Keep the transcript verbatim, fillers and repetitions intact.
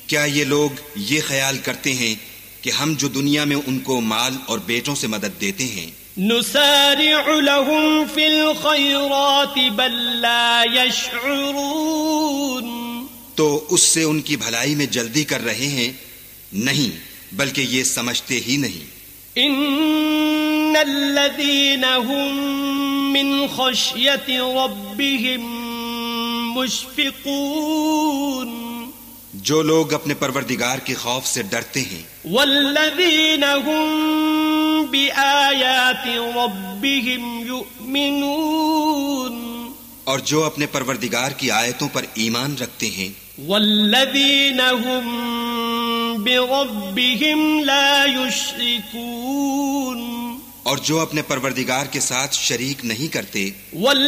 क्या ये लोग ये ख्याल करते हैं कि हम जो दुनिया में उनको माल और बेटों से मदद देते हैं, नुसारिउ लहुम फिल खैराति बल ला यशउरून, तो उससे उनकी भलाई में जल्दी कर रहे हैं? नहीं, बल्कि ये समझते ही नहीं। इन्नल्लज़ीना हुम मिन खश्यति रब्बिहिम मुश्फिकून, जो लोग अपने परवरदिगार के खौफ से डरते हैं। वल्लज़ीना हुम बिआयाति रब्बिहिम युमिनून, और जो अपने परवरदिगार की आयतों पर ईमान रखते हैं। वल्लज़ीना हुम बिरब्बिहिम ला युश्रिकून, और जो अपने परवरदिगार के साथ शरीक नहीं करते।